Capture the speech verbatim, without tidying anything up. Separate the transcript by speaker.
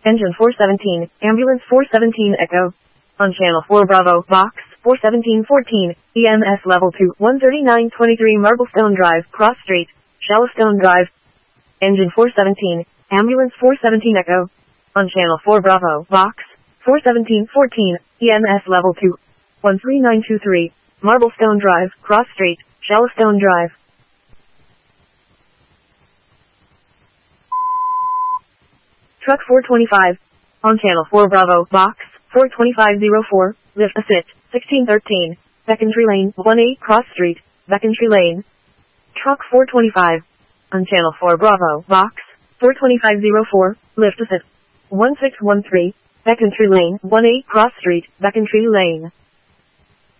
Speaker 1: Engine four seventeen, Ambulance four seventeen Echo. On Channel four Bravo, Box four seventeen fourteen, E M S Level two, one thirty-nine twenty-three Marblestone Drive, Cross Street, Shallowstone Drive. Engine four seventeen, Ambulance four seventeen Echo. On Channel four Bravo, Box four seventeen fourteen, E M S Level two, one three nine two three, Marblestone Drive, Cross Street, Shallowstone Drive. Truck four twenty-five. On Channel four Bravo, Box four twenty-five oh four, Lift Assist, sixteen thirteen, Beckentry Lane, one eight Cross Street, Beckentry Lane. Truck four twenty-five. On Channel four Bravo, Box four twenty-five oh four, Lift Assist, one six one three, Beckentry Lane, one eight Cross Street, Beckentry Lane.